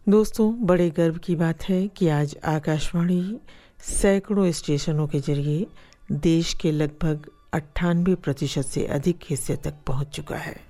दोस्तों, बड़े गर्व की बात है कि आज आकाशवाणी सैकड़ों स्टेशनों के जरिए देश के लगभग 98% से अधिक हिस्से तक पहुंच चुका है।